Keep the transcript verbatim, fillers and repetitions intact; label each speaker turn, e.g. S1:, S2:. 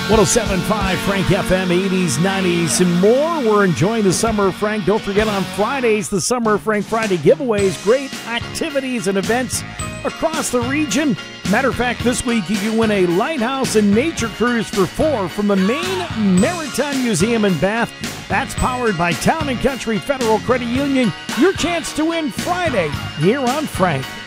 S1: one oh seven point five Frank F M, eighties, nineties, and more. We're enjoying the Summer of Frank. Don't forget on Fridays, the Summer of Frank Friday giveaways. Great activities and events across the region. Matter of fact, this week you can win a lighthouse and nature cruise for four from the Maine Maritime Museum in Bath. That's powered by Town and Country Federal Credit Union. Your chance to win Friday here on Frank.